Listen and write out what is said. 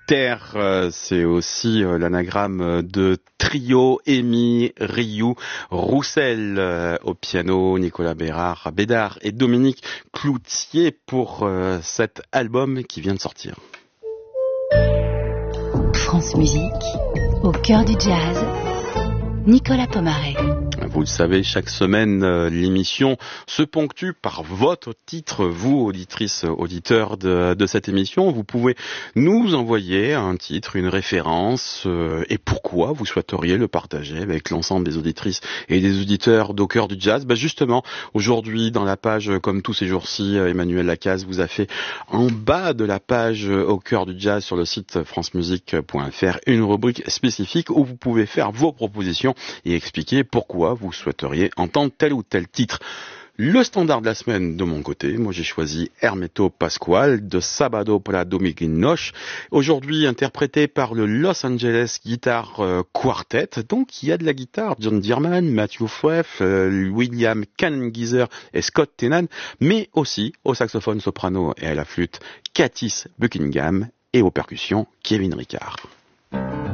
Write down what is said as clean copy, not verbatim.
Terre, c'est aussi l'anagramme de Trio, Amy, Ryu, Roussel au piano, Nicolas Bédard et Dominique Cloutier pour cet album qui vient de sortir. France Musique, au cœur du jazz, Nicolas Pomaret. Vous le savez, chaque semaine, l'émission se ponctue par votre titre, vous, auditrices, auditeurs de cette émission. Vous pouvez nous envoyer un titre, une référence, et pourquoi vous souhaiteriez le partager avec l'ensemble des auditrices et des auditeurs d'Au cœur du jazz. Justement, aujourd'hui, dans la page, comme tous ces jours-ci, Emmanuel Lacaze vous a fait en bas de la page Au cœur du jazz sur le site francemusique.fr une rubrique spécifique où vous pouvez faire vos propositions et expliquer pourquoi vous souhaiteriez entendre tel ou tel titre. Le standard de la semaine de mon côté, moi j'ai choisi Hermeto Pascual de Sábado para Domingos, aujourd'hui interprété par le Los Angeles Guitar Quartet. Donc il y a de la guitare, John Dearman, Matthew Freff, William Cangizer et Scott Tenan, mais aussi au saxophone soprano et à la flûte Katis Buckingham et aux percussions Kevin Ricard.